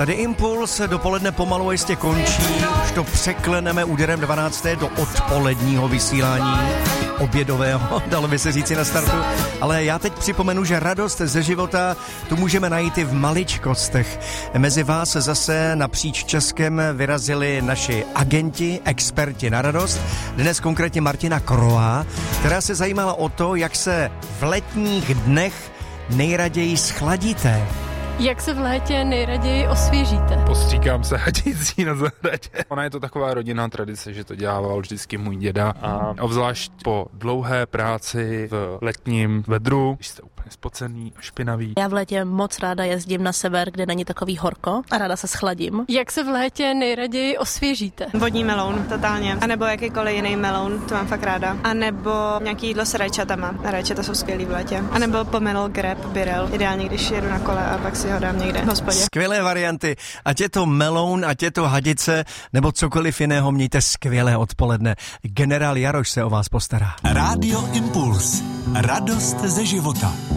Tady Impuls dopoledne pomalu jistě končí, už to překleneme úderem 12. do odpoledního vysílání, obědového, dalo by se říci na startu, ale já teď připomenu, že radost ze života tu můžeme najít i v maličkostech. Mezi vás zase napříč Českem vyrazili naši agenti, experti na radost, dnes konkrétně Martina Kroa, která se zajímala o to, jak se v letních dnech nejraději schladíte. Jak se v létě nejraději osvěžíte? Postříkám se hadicí na zahradě. Ona je to taková rodinná tradice, že to dělával vždycky můj děda. A obzvlášť po dlouhé práci v letním vedru, když jste úplně spocený a špinavý. Já v létě moc ráda jezdím na sever, kde není takový horko a ráda se schladím. Jak se v létě nejraději osvěžíte? Vodní meloun, totálně. A nebo jakýkoliv jiný meloun, to mám fakt ráda. A nebo nějaký jídlo s rajčatama. Rajčata jsou skvělý v létě. A nebo pomelo, greb, birel. Ideálně, když jedu na kole a pak si ho dám někde v hospodě. Skvělé varianty. Ať je to meloun, ať je to hadice, nebo cokoliv jiného, mějte skvělé odpoledne. Generál Jaroš se o vás postará. Rádio Impuls. Radost ze života.